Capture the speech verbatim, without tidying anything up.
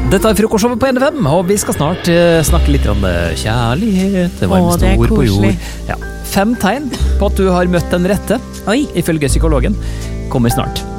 Dette er frokostshowet på N F M, og vi skal snart uh, snakke litt om kjærlighet, det varmeste Åh, det er ord på koselig. jord. Ja. Fem tegn på at du har møtt den rette, Oi. ifølge psykologen, kommer snart.